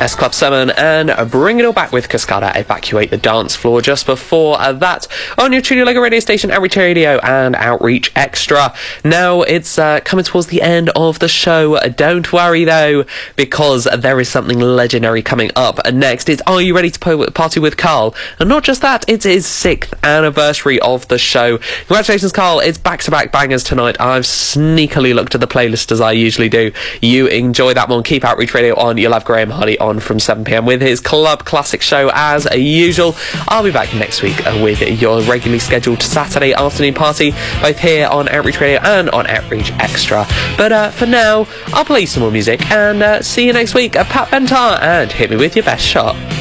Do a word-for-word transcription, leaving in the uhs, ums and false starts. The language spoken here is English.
S Club seven, and bring it all back with Cascada, Evacuate the Dance Floor. Just before uh, that, on your Studio Lego radio station, Outreach Radio and Outreach Extra. Now it's uh, coming towards the end of the show. Don't worry though, because there is something legendary coming up next. It's Are You Ready to po- Party with Carl? And not just that, it's his sixth anniversary of the show. Congratulations, Carl. It's back-to-back bangers tonight. I've sneakily looked at the playlist as I usually do. You enjoy that one. Keep Outreach Radio on. You'll have Graham Hardy on from seven p m with his Club Classic show as usual. I'll be back next week with your regularly scheduled Saturday afternoon party, both here on Outreach Radio and on Outreach Extra. But uh, for now, I'll play some more music and uh, see you next week. Uh, Pat Bentar, and hit me with your best shot.